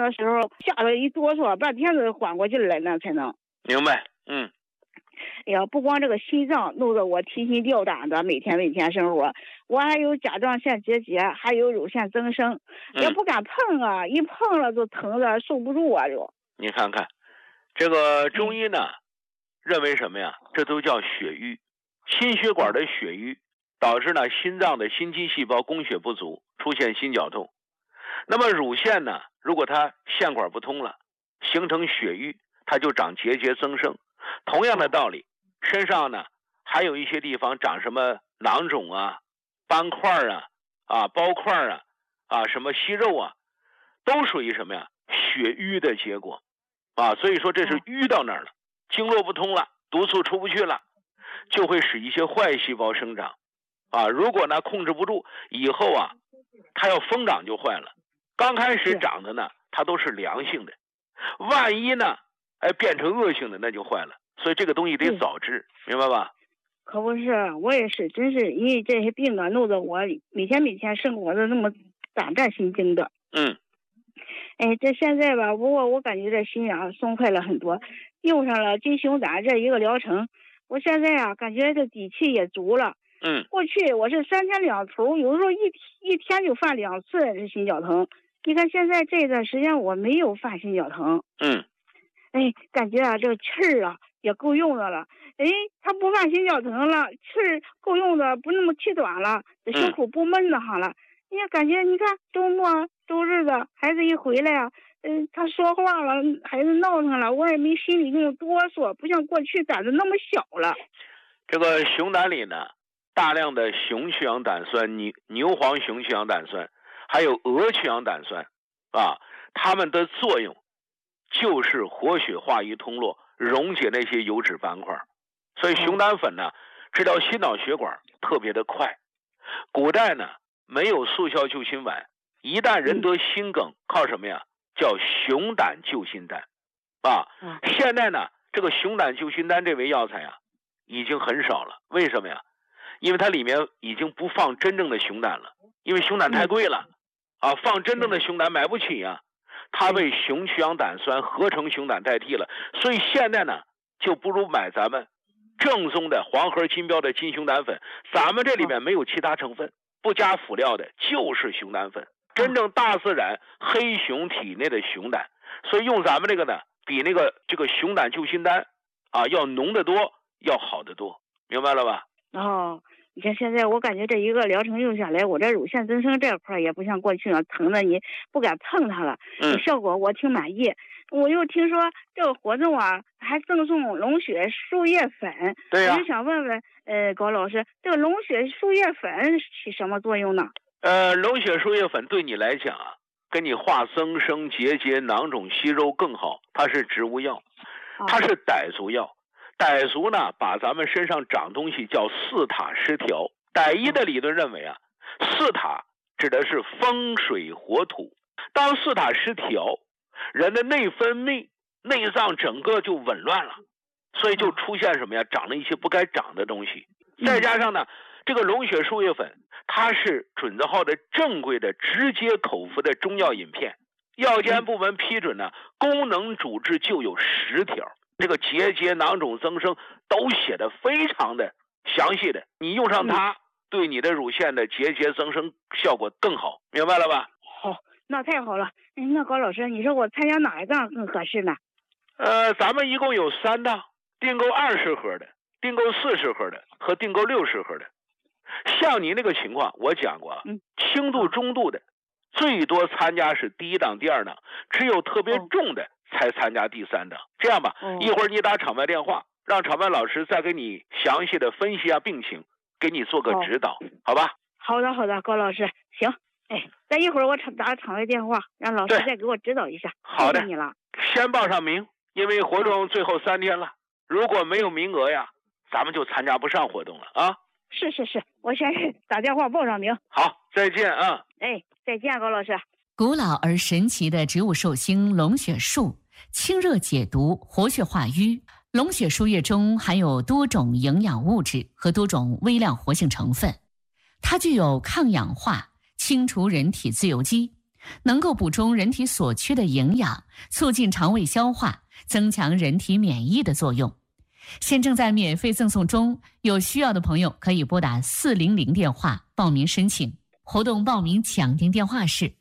的时候吓得一哆嗦，半天都缓过劲来那才能。 明白。 哎呀，不光这个心脏弄得我提心吊胆的，每天生活，我还有甲状腺结节，还有乳腺增生，也不敢碰啊，一碰了就疼的受不住啊就。 你看看，这个中医呢，认为什么呀？这都叫血瘀，心血管的血瘀导致呢心脏的心肌细胞供血不足，出现心绞痛。那么乳腺呢，如果它腺管不通了，形成血瘀，它就长结节增生。同样的道理，身上呢还有一些地方长什么囊肿啊、斑块啊、包块啊、什么息肉啊，都属于什么呀？血瘀的结果啊。所以说这是瘀到那儿了，经络不通了，毒素出不去了，就会使一些坏细胞生长啊。如果呢控制不住，以后啊它要疯长就坏了。刚开始长的呢，它都是良性的，万一呢变成恶性的，那就坏了。所以这个东西得早治，明白吧？ 可不是，我也是，真是因为这些病啊，弄得我每天生活的那么胆战心惊的。这现在吧，不过我感觉这心啊松快了很多，用上了金熊胆这一个疗程，我现在啊感觉这底气也足了。过去我是3天2头，有的时候一天就犯2次这心绞疼。你看现在这段时间我没有犯心绞疼。感觉啊这个气儿啊也够用的了。他不犯心绞疼了，气儿够用的，不那么气短了，这胸口不闷的慌了。你也感觉你看周末周日的孩子一回来啊，他说话了，孩子闹腾了，我也没心里那种哆嗦，不像过去胆子那么小了。 这个熊胆里呢，大量的雄去氧胆酸、牛黄雄去氧胆酸，还有鹅去氧胆酸啊，它们的作用就是活血化瘀通络，溶解那些油脂斑块。所以熊胆粉呢，治疗心脑血管特别的快。古代呢没有速效救心丸，一旦人得心梗，靠什么呀？叫熊胆救心丹啊。现在呢这个熊胆救心丹这味药材啊已经很少了。为什么呀？因为它里面已经不放真正的熊胆了，因为熊胆太贵了啊，放真正的熊胆买不起啊，它被雄去氧胆酸合成熊胆代替了。所以现在呢就不如买咱们正宗的黄河金标的金熊胆粉，咱们这里面没有其他成分，不加辅料的，就是熊胆粉，真正大自然黑熊体内的熊胆。所以用咱们这个呢，比这个熊胆救心丹啊要浓得多，要好得多，明白了吧？ 你看现在我感觉这一个疗程用下来，我这乳腺增生这块也不像过去那疼的你不敢碰它了，效果我挺满意。我又听说这个活动啊还赠送龙血输液粉。 对呀。 我就想问问高老师，这个龙血输液粉起什么作用呢？ 龙血输液粉对你来讲啊，跟你化增生、结节、囊肿、息肉更好。它是植物药，它是傣族药。傣族呢把咱们身上长东西叫四塔失调。傣医的理论认为啊，四塔指的是风水火土。当四塔失调，人的内分泌、内脏整个就紊乱了，所以就出现什么呀？长了一些不该长的东西。再加上呢，这个龙血输液粉它是准字号的正规的直接口服的中药饮片，药监部门批准呢，功能主治就有10条。这个结节、囊肿、增生都写的非常的详细的，你用上它，对你的乳腺的结节增生效果更好，明白了吧？ 好，那太好了。那高老师，你说我参加哪一档更合适呢？ 咱们一共有3档，订购20盒的，订购40盒的和订购60盒的。像你那个情况，我讲过，轻度、中度的，最多参加是第1档、第2档，只有特别重的才参加第3档。这样吧，一会儿你打场外电话，让场外老师再给你详细的分析病情，给你做个指导，好吧？ 好的，高老师，行。再一会儿我打场外电话，让老师再给我指导一下。 好的， 谢谢你了。 先报上名，因为活动最后3天了，如果没有名额呀，咱们就参加不上活动了啊。 是，我先打电话报上名。 好，再见啊。 再见，高老师。 古老而神奇的植物寿星龙血树，清热解毒，活血化瘀。龙血输液中含有多种营养物质和多种微量活性成分，它具有抗氧化、清除人体自由基、 能够补充人体所缺的营养，促进肠胃消化，增强人体免疫的作用。现正在免费赠送中，有需要的朋友可以拨打400电话报名申请。活动报名抢订电话是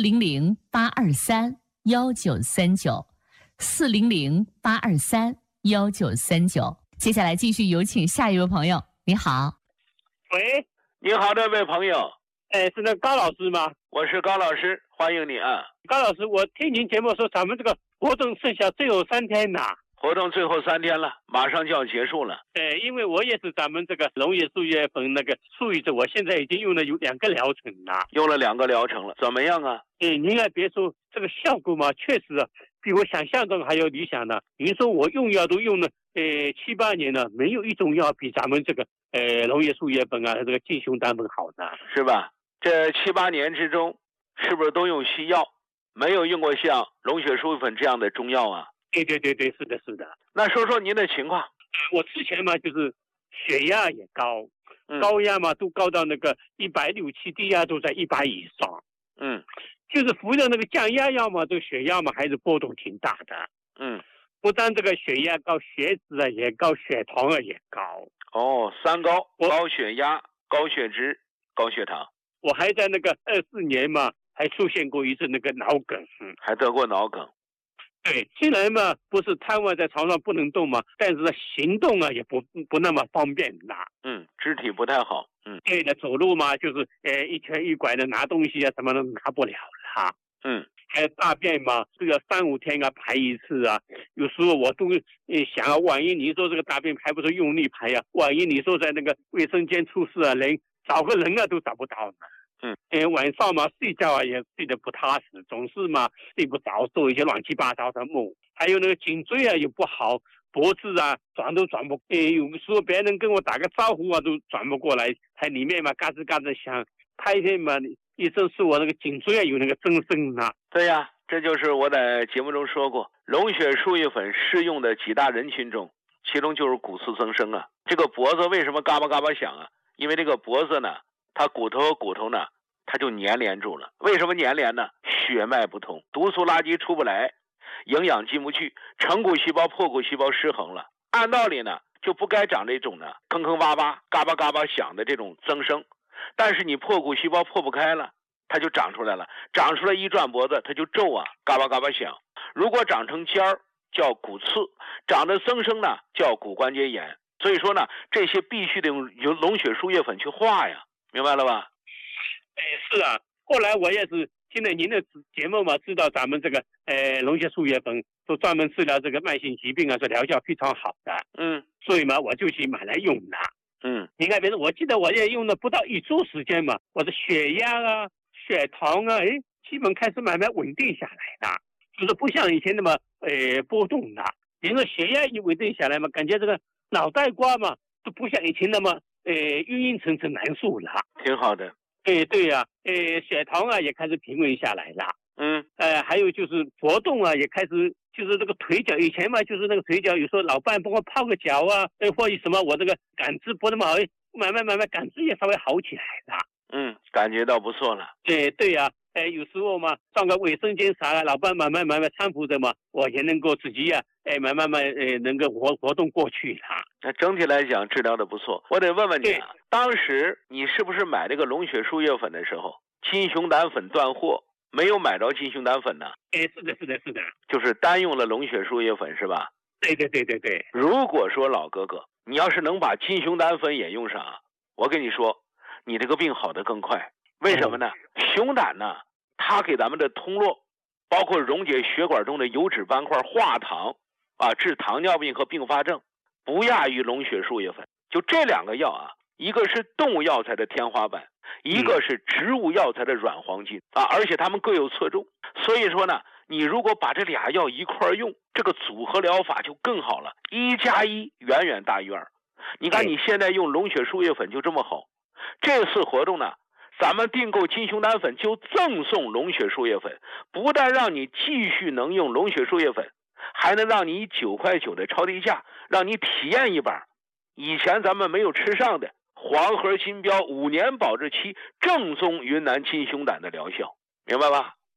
400-823-1939，400-823-1939。接下来继续有请下一位朋友。你好。 喂， 你好，这位朋友。 是那高老师吗？ 我是高老师，欢迎你啊。 高老师，我听您节目说咱们这个活动剩下最后3天呐。 活动最后3天了，马上就要结束了。 因为我也是咱们这个龙血树叶粉那个树叶子，我现在已经用了有2个疗程了。 用了2个疗程了，怎么样啊？ 您还别说，这个效果嘛，确实啊，比我想象中还要理想呢。您说我用药都用了7、8年了，没有一种药比咱们这个龙血树叶粉啊，这个金熊丹粉好呢， 是吧？这7、8年之中，是不是都用西药，没有用过像龙血树叶粉这样的中药啊？ 对，是的。 那说说您的情况。 我之前嘛，就是血压也高，高压嘛都高到那个160、7，低压都在100以上。就是服的那个降压药嘛，这个血压嘛还是波动挺大的。不但这个血压高，血脂啊也高，血糖啊也高。 哦，3高：高血压、高血脂、高血糖。 我还在那个24年嘛，还出现过一次那个脑梗。 还得过脑梗。 对，虽然嘛不是瘫痪在床上不能动嘛，但是行动啊也不那么方便啦。 肢体不太好。 对的，走路嘛就是一瘸一拐的，拿东西啊什么都拿不了了。还有大便嘛，这个3、5天啊排一次啊，有时候我都想啊，万一你说这个大便排不出用力排啊，万一你说在那个卫生间出事啊，连找个人啊都找不到呢。晚上嘛睡觉啊也睡得不踏实，总是嘛睡不着，做一些乱七八糟的梦。还有那个颈椎啊也不好，脖子啊转都转不，有时候别人跟我打个招呼啊都转不过来，在里面嘛嘎吱嘎吱响。拍片嘛，医生说我那个颈椎啊有那个增生啊。 对呀，这就是我在节目中说过，龙血树叶粉适用的几大人群中，其中就是骨刺增生啊。这个脖子为什么嘎巴嘎巴响啊？因为这个脖子呢，它骨头和骨头呢，它就粘连住了。为什么粘连呢？血脉不通，毒素垃圾出不来，营养进不去，成骨细胞、破骨细胞失衡了。按道理呢，就不该长这种呢坑坑洼洼、嘎巴嘎巴响的这种增生。但是你破骨细胞破不开了，它就长出来了，长出来一转脖子它就皱啊，嘎巴嘎巴响。如果长成尖儿叫骨刺，长得增生呢叫骨关节炎。所以说呢，这些必须得用龙血树叶粉去化呀，明白了吧？ 是啊，后来我也是听了您的节目嘛，知道咱们这个龙血树叶粉都专门治疗这个慢性疾病啊，这疗效非常好的。所以嘛我就去买来用了。你看别人，我记得我也用了不到1周时间嘛，我的血压啊、血糖啊，基本开始慢慢稳定下来了，就是不像以前那么波动了。你说血压一稳定下来嘛，感觉这个脑袋瓜嘛都不像以前那么晕晕沉沉难受了， 挺好的。 对呀，血糖啊也开始平稳下来了。还有就是活动啊也开始，就是这个腿脚，以前嘛就是那个腿脚有时候老伴帮我泡个脚啊，或者什么我这个感知不那么好，慢慢感知也稍微好起来了。 感觉到不错了。 对呀，有时候嘛上个卫生间啥，老伴慢慢搀扶着嘛，我也能够自己呀慢慢能够活动过去了。 那整体来讲治疗的不错。我得问问你啊，当时你是不是买这个龙血树叶粉的时候，金熊胆粉断货，没有买着金熊胆粉呢？ 是的， 就是单用了龙血树叶粉是吧？ 对。 如果说老哥哥，你要是能把金熊胆粉也用上，我跟你说，你这个病好得更快。为什么呢？熊胆呢，它给咱们的通络，包括溶解血管中的油脂斑块、化糖啊，治糖尿病和并发症，不亚于龙血树叶粉。就这2个药啊，一个是动物药材的天花板，一个是植物药材的软黄金啊，而且它们各有侧重。所以说呢，你如果把这俩药一块用，这个组合疗法就更好了，1+1远远大于2。你看你现在用龙血树叶粉就这么好，这次活动呢，咱们订购金熊胆粉就赠送龙血树叶粉，不但让你继续能用龙血树叶粉，还能让你以9.9块的超低价，让你体验一把以前咱们没有吃上的黄河金标5年保质期正宗云南金熊胆的疗效，明白吧？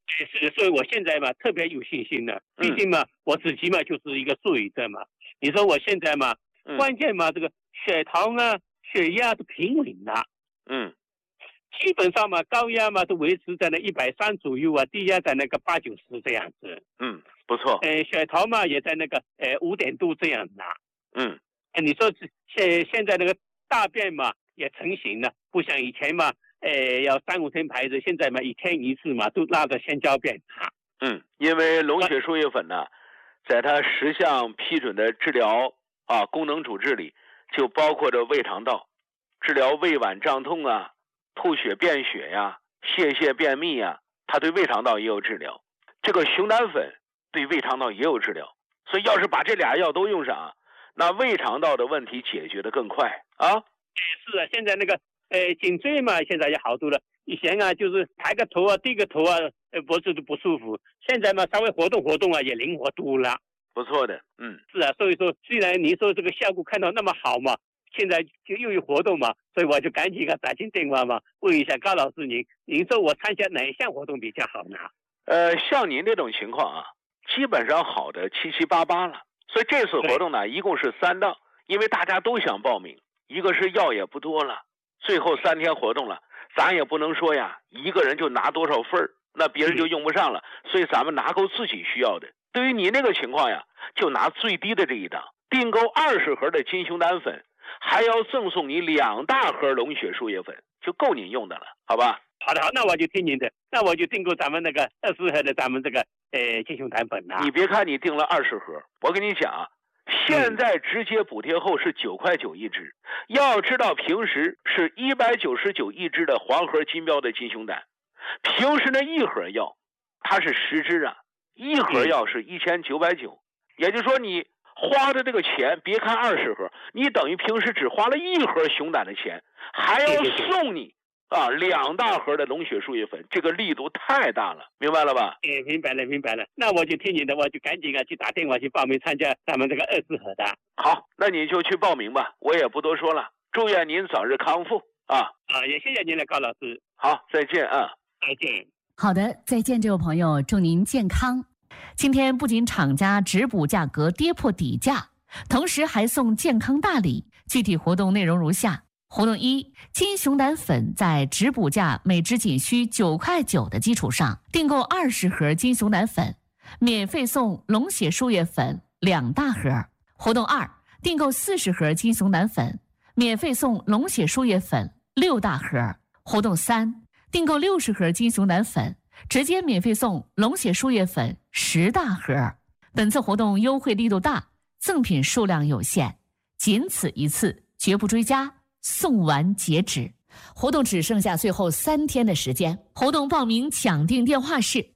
是，所以我现在嘛特别有信心了。毕竟嘛，我自己嘛就是一个素语者嘛。你说我现在嘛，关键嘛这个血糖啊、血压都平稳了。基本上嘛，高压嘛都维持在那130左右啊，低压在那个80、90这样子。 不错。 血糖嘛也在那个5点多这样拿。你说现在那个大便嘛也成型了，不像以前嘛，要3、5天排一次，现在嘛1天1次嘛，都拉着先交便。 因为龙血输液粉呢，在它10项批准的治疗功能主治里，就包括着胃肠道，治疗胃脘胀痛啊、吐血便血呀、泄泻便秘呀，它对胃肠道也有治疗。这个熊胆粉对胃肠道也有治疗，所以要是把这俩药都用上，那胃肠道的问题解决得更快啊。 是啊，现在那个颈椎嘛，现在也好多了。以前啊，就是抬个头啊、低个头啊，脖子都不舒服。现在嘛，稍微活动活动啊，也灵活多了。 不错的。 是啊，所以说，虽然你说这个效果看到那么好嘛，现在就又有活动嘛，所以我就赶紧打进电话嘛，问一下高老师您说我参加哪一项活动比较好呢？ 像您这种情况基本上好的7、7、8、8了。所以这次活动呢，一共是3档，因为大家都想报名。一个是药也不多了，最后3天活动了，咱也不能说呀，一个人就拿多少份儿，那别人就用不上了。所以咱们拿够自己需要的。对于你那个情况呀，就拿最低的这一档，订购20盒的金熊胆粉，还要赠送你2大盒龙血输液粉，就够您用的了，好吧？ 好的，那我就听您的，那我就订购咱们那个20盒的咱们这个金熊胆粉了。 你别看你订了20盒，我跟你讲现在直接补贴后是9.9块一支。要知道平时是199一支的黄河金标的金熊胆，平时那一盒药它是10支一盒药是1990，也就是说你花的这个钱，别看20盒，你等于平时只花了1盒熊胆的钱，还要送你2大盒的龙血输液粉，这个力度太大了，明白了吧？ 明白了。那我就听你的，我就赶紧去打电话去报名参加咱们这个20盒的。 好，那你就去报名吧，我也不多说了，祝愿您早日康复也谢谢您了，高老师。 好，再见再见。 好的，再见，这位朋友，祝您健康。今天不仅厂家直补价格跌破底价，同时还送健康大礼。具体活动内容如下：活动1，金熊胆粉在直补价每支仅需9.9块的基础上，订购20盒金熊胆粉，免费送龙血输液粉2大盒。活动2，订购40盒金熊胆粉，免费送龙血输液粉6大盒。活动3，订购60盒金熊胆粉，直接免费送龙血输液粉10大盒。本次活动优惠力度大，赠品数量有限，仅此一次，绝不追加，送完截止。活动只剩下最后3天的时间，活动报名抢订电话是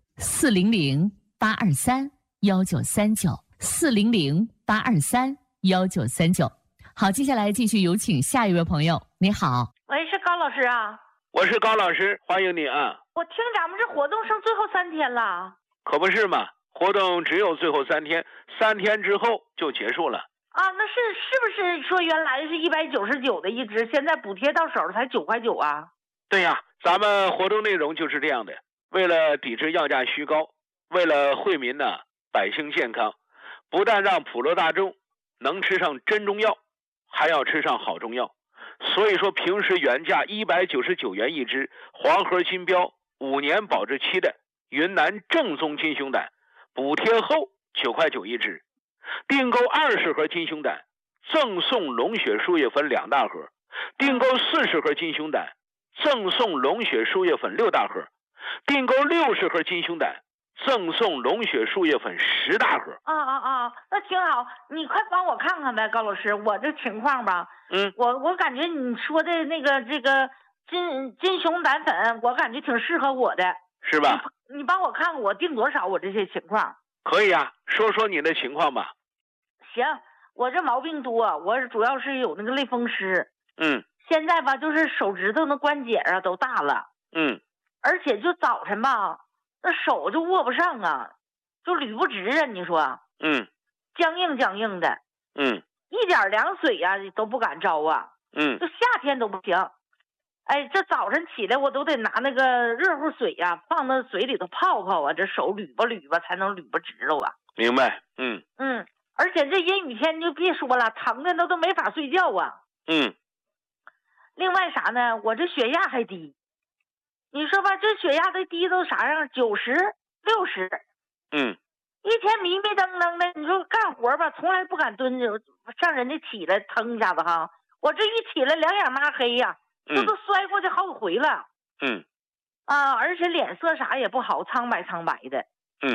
400-823-1939，400-823-1939。好，接下来继续有请下一位朋友。你好， 喂，是高老师啊？ 我是高老师，欢迎你我听咱们这活动剩最后3天了。 可不是嘛，活动只有最后3天，3天之后就结束了。 那是不是说原来是199的一支，现在补贴到手才9.9块啊？ 对呀，咱们活动内容就是这样的。为了抵制药价虚高，为了惠民百姓健康，不但让普罗大众能吃上真中药，还要吃上好中药。所以说平时原价199元一支，黄河金标5年保质期的云南正宗金熊胆，补贴后9.9块一支。订购20盒金熊胆，赠送龙血输液粉2大盒；订购40盒金熊胆，赠送龙血输液粉6大盒；订购60盒金熊胆，赠送龙血输液粉10大盒。 那挺好，你快帮我看看呗，高老师，我这情况吧，我感觉你说的那个这个金熊胆粉，我感觉挺适合我的， 是吧？ 你帮我看看我订多少，我这些情况。 可以说说你的情况吧。 行，我这毛病多，我主要是有那个类风湿。现在吧，就是手指头那关节都大了。而且就早晨吧，那手就握不上就捋不直你说。僵硬的。一点凉水都不敢招就夏天都不行。 哎，这早晨起来我都得拿那个热乎水呀，放到水里头泡泡啊，这手捋吧捋吧才能捋吧直了啊。 明白， 而且这阴雨天就别说了，疼的都没法睡觉啊。另外啥呢？我这血压还低，你说吧，这血压都低到啥样？90、60。一天迷迷瞪瞪的，你说干活吧，从来不敢蹲着，像人家起来腾一下子哈，我这一起来两眼抹黑呀，这都摔过去好几回了。而且脸色啥也不好，苍白的。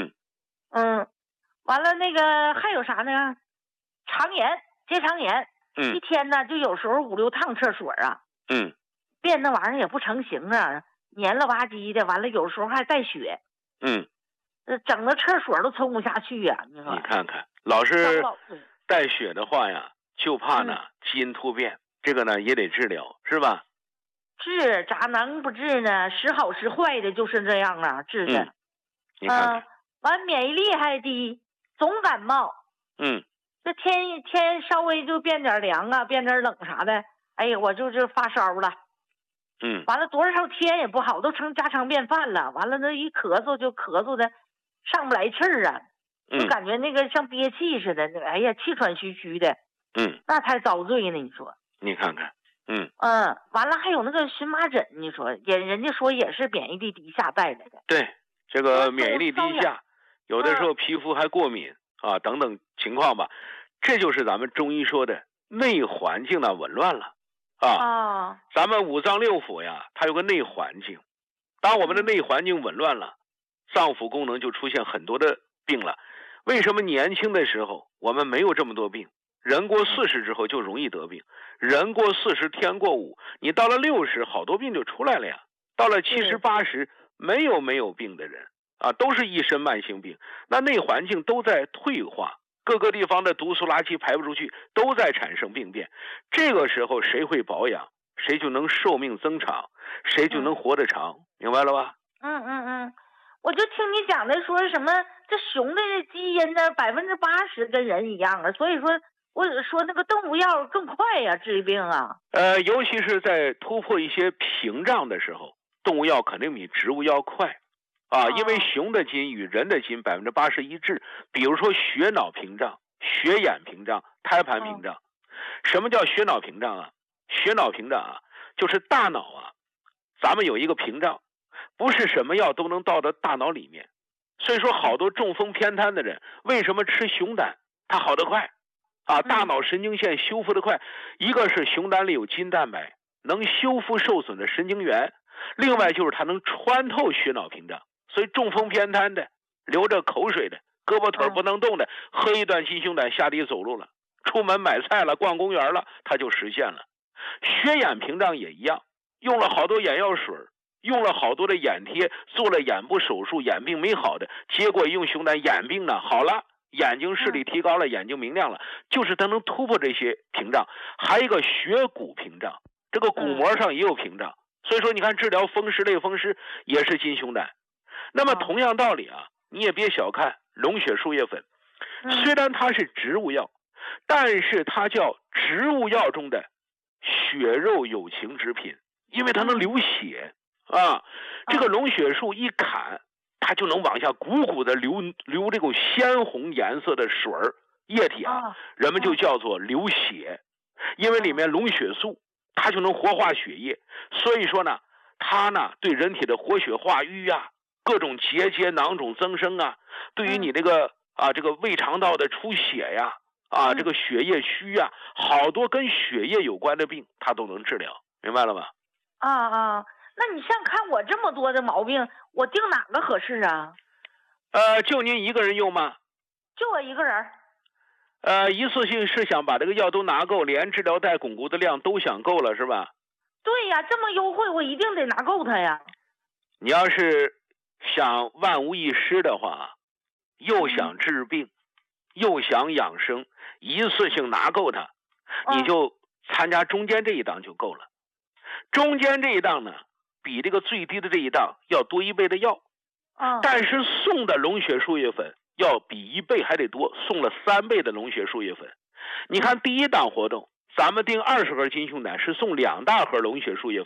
完了那个还有啥呢？肠炎，结肠炎。一天呢就有时候5、6趟厕所啊。便那玩意儿也不成形啊，黏了吧唧的，完了有时候还带血。整个厕所都冲不下去呀！你看看，老是带血的话呀，就怕呢基因突变，这个呢也得治疗，是吧？ 治咋能不治呢？时好时坏的，就是这样啊，治的。 你看看， 完免疫力还低，总感冒。这天稍微就变点凉啊，变点冷啥的，哎呀，我就是发烧了。完了多少天也不好，都成家常便饭了。完了那一咳嗽就咳嗽的上不来气儿啊，就感觉那个像憋气似的，哎呀，气喘吁吁的。那才遭罪呢，你说？ 你看看， 完了还有那个荨麻疹，你说人家说也是免疫力低下带来的。 对，这个免疫力低下，有的时候皮肤还过敏啊，等等情况吧，这就是咱们中医说的内环境呢紊乱了啊。咱们五脏六腑呀，它有个内环境，当我们的内环境紊乱了，脏腑功能就出现很多的病了。为什么年轻的时候我们没有这么多病？人过40之后就容易得病，人过40天过5，你到了60好多病就出来了呀。到了70、80没有病的人啊，都是一身慢性病，那内环境都在退化，各个地方的毒素垃圾排不出去，都在产生病变。这个时候谁会保养，谁就能寿命增长，谁就能活得长，明白了吧？ 我就听你讲的说什么这熊的基因呢80%跟人一样啊，所以说我说那个动物药更快呀，治病啊。 尤其是在突破一些屏障的时候，动物药肯定比植物药快啊，因为熊的基因与人的基因80%一致。比如说血脑屏障、血眼屏障、胎盘屏障。什么叫血脑屏障啊？血脑屏障啊，就是大脑啊，咱们有一个屏障，不是什么药都能到大脑里面。所以说好多中风偏瘫的人为什么吃熊胆他好得快啊？大脑神经线修复得快，一个是熊胆里有筋蛋白能修复受损的神经元，另外就是它能穿透血脑屏障。所以中风偏瘫的、流着口水的、胳膊腿不能动的，喝一段金熊胆下地走路了，出门买菜了，逛公园了，它就实现了。血眼屏障也一样，用了好多眼药水，用了好多的眼贴，做了眼部手术，眼病没好的，结果用熊胆眼病呢好了，眼睛视力提高了，眼睛明亮了，就是它能突破这些屏障。还有一个血骨屏障，这个骨膜上也有屏障，所以说你看治疗风湿类风湿也是金熊胆。那么同样道理啊，你也别小看龙血树叶粉，虽然它是植物药，但是它叫植物药中的血肉有情之品，因为它能流血啊。这个龙血树一砍，它就能往下鼓鼓的流这种鲜红颜色的水儿液体啊，人们就叫做流血，因为里面龙血素它就能活化血液，所以说呢，它呢对人体的活血化瘀啊，各种结节囊肿增生啊，对于你这个胃肠道的出血呀，这个血液虚啊，好多跟血液有关的病它都能治疗，明白了吗？ 那你像看我这么多的毛病，我定哪个合适啊？ 就您一个人用吗？ 就我一个人。 一次性是想把这个药都拿够，连治疗带巩固的量都想够了是吧？ 对呀，这么优惠我一定得拿够它呀。 你要是想万无一失的话，又想治病又想养生，一次性拿够它，你就参加中间这一档就够了。中间这一档呢，比这个最低的这一档要多1倍的药，但是送的龙血树叶粉要比1倍还得多，送了3倍的龙血树叶粉。你看第一档活动，咱们订20盒金熊胆是送2大盒龙血树叶粉，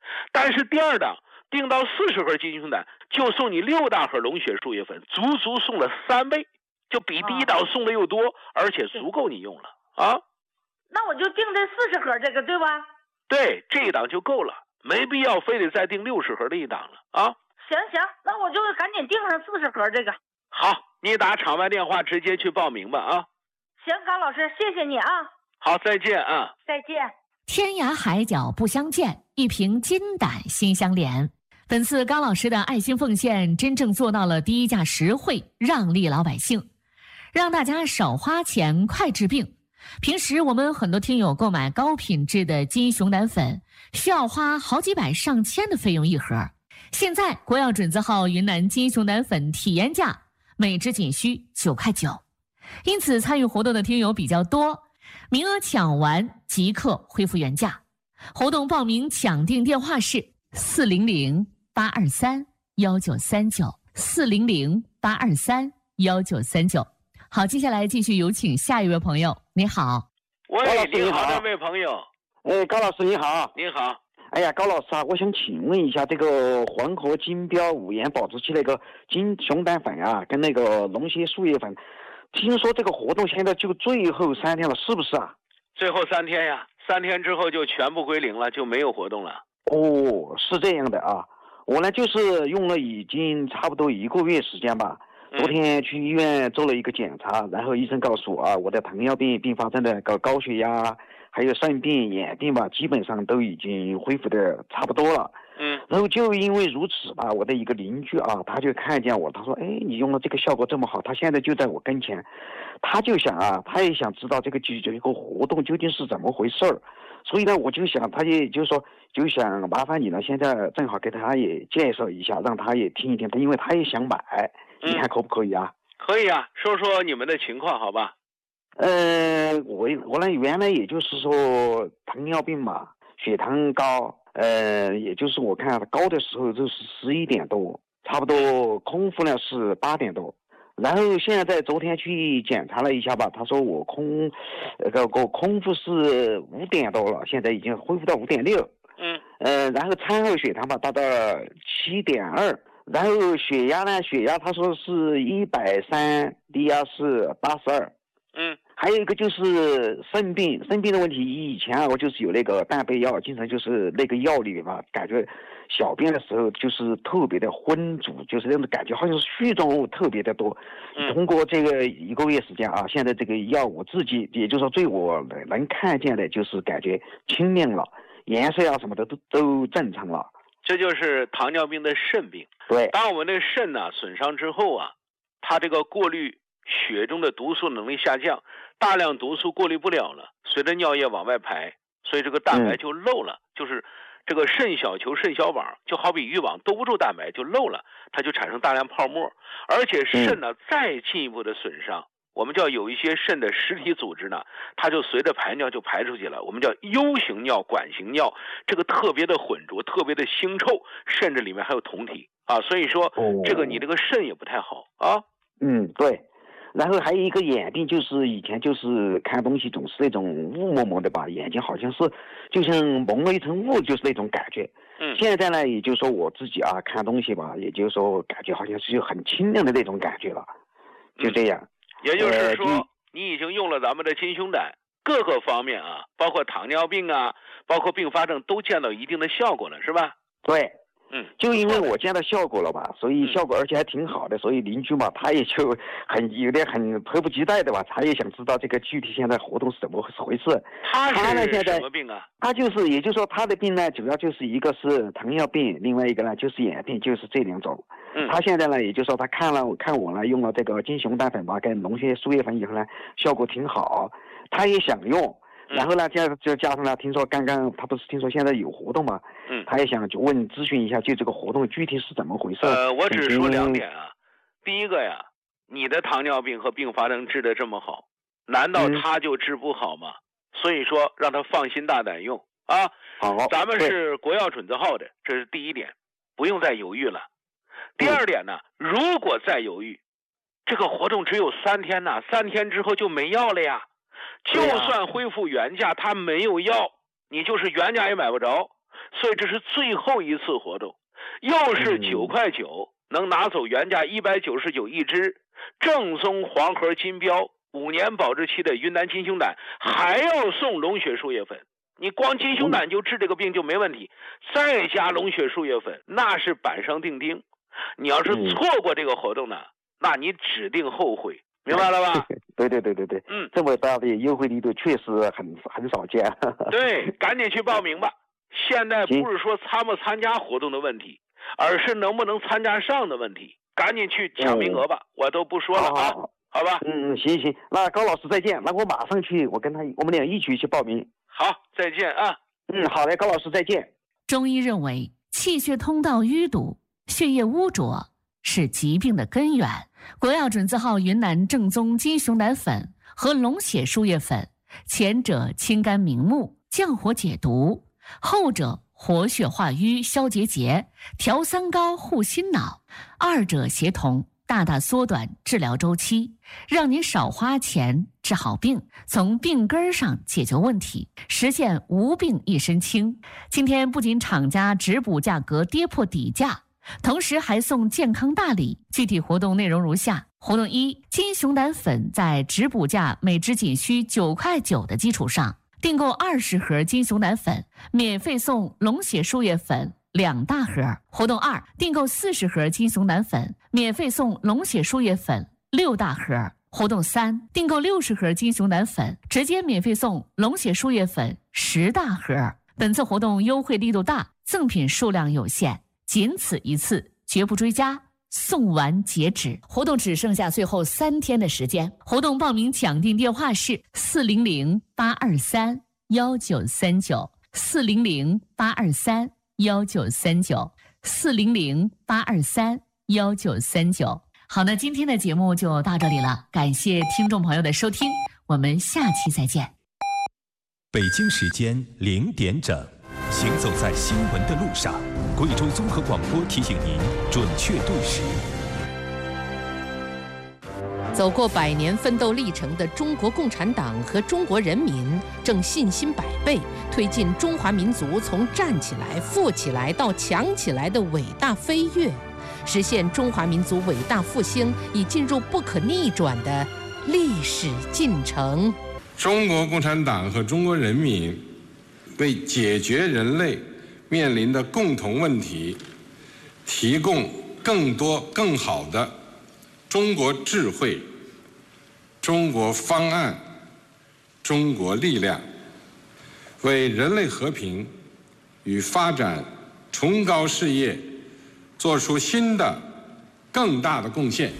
但是第二档订到40盒金熊胆，就送你6大盒龙血树叶粉，足送了3倍，就比第一档送的又多，而且足够你用了啊。 那我就订这40盒这个对吧？ 对，这一档就够了，没必要非得再订60盒的一档了啊。 行，那我就赶紧订上40盒这个。 好，你打场外电话直接去报名吧啊。 行，高老师，谢谢你啊。 好，再见啊。 再见。 天涯海角不相见，一瓶金胆心相连。本次高老师的爱心奉献，真正做到了低价实惠，让利老百姓，让大家少花钱，快治病。平时我们很多听友购买高品质的金熊胆粉，需要花好几百上千的费用一盒。现在国药准字号云南金熊胆粉体验价每支仅需9块9，因此参与活动的听友比较多，名额抢完即刻恢复原价。活动报名抢订电话是400-823-1939，400-823-1939。好，接下来继续有请下一位朋友。你好。 喂，你好，这位朋友。 高老师你好。 你好。 哎呀，高老师啊，我想请问一下，这个黄河金标5元保质期那个金熊胆粉啊，跟那个龙血树叶粉，听说这个活动现在就最后3天了，是不是啊？ 最后3天呀，3天之后就全部归零了，就没有活动了。 哦，是这样的啊，我呢就是用了已经差不多1个月时间吧。昨天去医院做了一个检查，然后医生告诉我啊，我的糖尿病并发症的高血压，还有肾病、眼病吧，基本上都已经恢复的差不多了。然后就因为如此吧，我的一个邻居啊，他就看见我，他说，你用了这个效果这么好，他现在就在我跟前，他就想啊，他也想知道这个活动究竟是怎么回事儿。所以呢，我就想，他也就是说，就想麻烦你呢，现在正好给他也介绍一下，让他也听一听，因为他也想买。你看可不可以啊？ 可以啊，说说你们的情况好吧？ 我呢原来也就是说糖尿病嘛，血糖高，也就是我看高的时候就是11点多，差不多空腹呢是8点多，然后现在昨天去检查了一下吧，他说我空腹是5点多了，现在已经恢复到5.6，然后餐后血糖吧达到7.2。然后血压他说是130，低压是82。还有一个就是肾病的问题，以前啊我就是有那个淡贝药，经常就是那个药里面吧，感觉小便的时候就是特别的浑浊，就是那种感觉好像是絮状物特别的多。通过这个1个月时间啊，现在这个药我自己也就是说对我能看见的就是感觉清亮了，颜色啊什么的都正常了。 这就是糖尿病的肾病。 对， 当我们的肾呢损伤之后啊，它这个过滤血中的毒素能力下降，大量毒素过滤不了了，随着尿液往外排，所以这个蛋白就漏了，就是这个肾小球、肾小网就好比渔网兜不住蛋白就漏了，它就产生大量泡沫。而且肾呢再进一步的损伤，我们叫有一些肾的实体组织呢，它就随着排尿就排出去了，我们叫 U 型尿、管型尿，这个特别的浑浊，特别的腥臭，甚至里面还有酮体啊，所以说这个你这个肾也不太好啊。 对。然后还有一个眼病，就是以前就是看东西总是那种雾蒙蒙的吧，眼睛好像是就像蒙了一层雾，就是那种感觉。现在呢，也就是说我自己啊看东西吧，也就是说感觉好像是很清亮的那种感觉了，就这样。 也就是说，你已经用了咱们的金熊胆，各个方面啊，包括糖尿病啊，包括并发症都见到一定的效果了，是吧？ 对。就因为我见到效果了吧，所以效果而且还挺好的，所以邻居嘛，他也就有点很迫不及待的吧，他也想知道这个具体现在活动是怎么回事。 他是什么病啊？ 他就是也就是说他的病呢，主要就是一个是糖尿病，另外一个呢就是眼病，就是这2种。他现在呢，也就是说他看我呢用了这个金熊胆粉吧跟龙血树叶粉以后呢，效果挺好，他也想用。然后呢，就加上呢，听说刚刚他不是听说现在有活动嘛，他也想就咨询一下，就这个活动具体是怎么回事。 我只说2点啊。第一个呀，你的糖尿病和并发症治得这么好，难道他就治不好吗？所以说让他放心大胆用啊。 好， 咱们是国药准字号的，这是第一点，不用再犹豫了。第二点呢，如果再犹豫，这个活动只有3天呢，3天之后就没药了呀。就算恢复原价，它没有药，你就是原价也买不着。 所以这是最后一次活动，又是9.9块，能拿走原价199一只正宗黄河金标5年保质期的云南金熊胆，还要送龙血树叶粉。你光金熊胆就治这个病就没问题，再加龙血树叶粉，那是板上钉钉。你要是错过这个活动呢，那你指定后悔，明白了吧？ 对，这么大的优惠力度确实很少见。 对，赶紧去报名吧。现在不是说参不参加活动的问题，而是能不能参加上的问题。赶紧去抢名额吧，我都不说了啊，好吧？ 行，那高老师再见，那我马上去，我们俩一起去报名。 好，再见啊。 好嘞，高老师再见。 中医认为，气血通道淤堵、血液污浊是疾病的根源。国药准字号云南正宗金熊胆粉和龙血树叶粉，前者清肝明目、降火解毒，后者活血化瘀、消结节、调三高、护心脑，二者协同，大大缩短治疗周期，让您少花钱治好病，从病根上解决问题，实现无病一身轻。今天不仅厂家直补价格跌破底价，同时还送健康大礼。具体活动内容如下：活动1，金熊胆粉在直补价每支仅需9.9块的基础上，订购20盒金熊胆粉，免费送龙血树叶粉2大盒。活动2，订购40盒金熊胆粉，免费送龙血树叶粉6大盒。活动3，订购60盒金熊胆粉，直接免费送龙血树叶粉10大盒。本次活动优惠力度大，赠品数量有限，仅此一次，绝不追加，送完截止。活动只剩下最后3天的时间。活动报名抢订电话是400-823-1939 400-823-1939 400-823-1939。好的，今天的节目就到这里了，感谢听众朋友的收听，我们下期再见。 北京时间0点整，行走在新闻的路上，贵州综合广播提醒您准确对时。 走过100年奋斗历程的中国共产党和中国人民正信心百倍，推进中华民族从站起来、富起来到强起来的伟大飞跃，实现中华民族伟大复兴已进入不可逆转的历史进程。 中国共产党和中国人民为解决人类面临的共同问题，提供更多更好的中国智慧、中国方案、中国力量，为人类和平与发展崇高事业做出新的更大的贡献。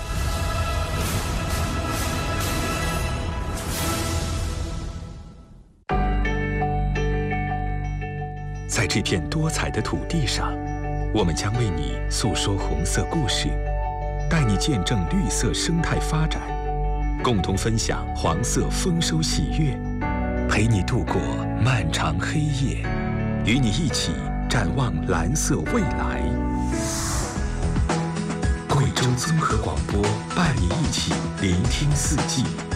在这片多彩的土地上，我们将为你诉说红色故事，带你见证绿色生态发展，共同分享黄色丰收喜悦，陪你度过漫长黑夜，与你一起展望蓝色未来。贵州综合广播伴你一起聆听四季。